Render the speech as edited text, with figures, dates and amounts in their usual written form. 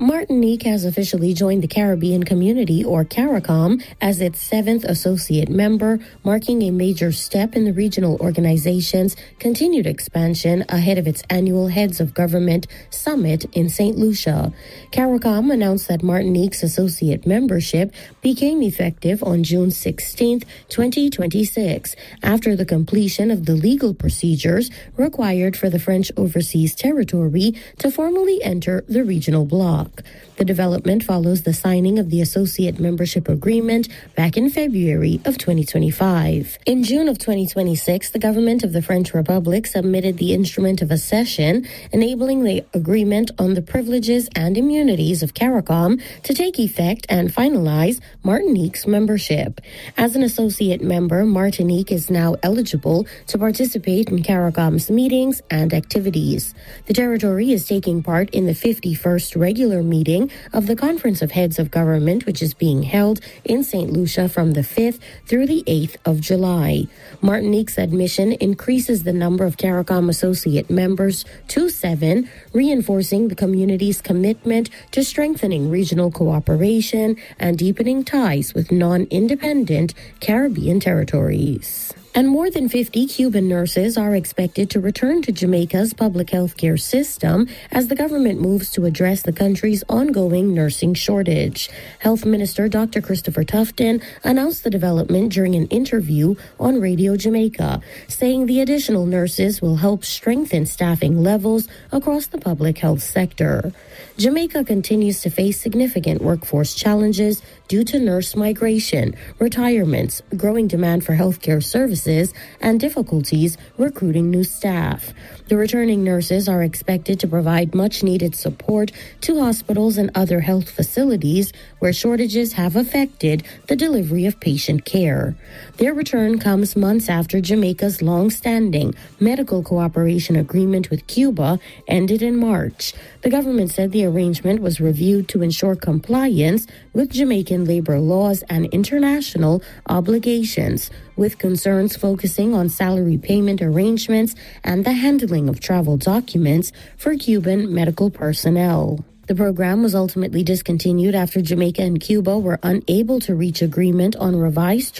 Martinique has officially joined the Caribbean Community, or CARICOM, as its 7th associate member, marking a major step in the regional organization's continued expansion ahead of its annual Heads of Government Summit in St. Lucia. CARICOM announced that Martinique's associate membership became effective on June 16, 2026, after the completion of the legal procedures required for the French Overseas Territory to formally enter the regional bloc. The development follows the signing of the Associate Membership Agreement back in February of 2025. In June of 2026, the government of the French Republic submitted the Instrument of Accession, enabling the agreement on the privileges and immunities of CARICOM to take effect and finalize Martinique's membership. As an associate member, Martinique is now eligible to participate in CARICOM's meetings and activities. The territory is taking part in the 51st regular meeting of the Conference of Heads of Government, which is being held in St. Lucia from the 5th through the 8th of July. Martinique's admission increases the number of CARICOM associate members to 7, reinforcing the community's commitment to strengthening regional cooperation and deepening ties with non-independent Caribbean territories. And more than 50 Cuban nurses are expected to return to Jamaica's public health care system as the government moves to address the country's ongoing nursing shortage. Health Minister Dr. Christopher Tufton announced the development during an interview on Radio Jamaica, saying the additional nurses will help strengthen staffing levels across the public health sector. Jamaica continues to face significant workforce challenges due to nurse migration, retirements, growing demand for healthcare services, and difficulties recruiting new staff. The returning nurses are expected to provide much-needed support to hospitals and other health facilities where shortages have affected the delivery of patient care. Their return comes months after Jamaica's long-standing medical cooperation agreement with Cuba ended in March. The government said the arrangement was reviewed to ensure compliance with Jamaican labor laws and international obligations, with concerns focusing on salary payment arrangements and the handling of travel documents for Cuban medical personnel. The program was ultimately discontinued after Jamaica and Cuba were unable to reach agreement on revised